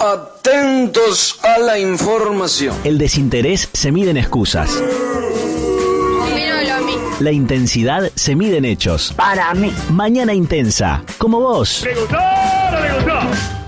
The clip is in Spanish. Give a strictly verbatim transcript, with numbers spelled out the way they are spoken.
Atentos a la información. El desinterés se mide en excusas. Opino lo mismo. La intensidad se mide en hechos. Para mí. Mañana intensa, como vos. ¿Le gustó o no le gustó?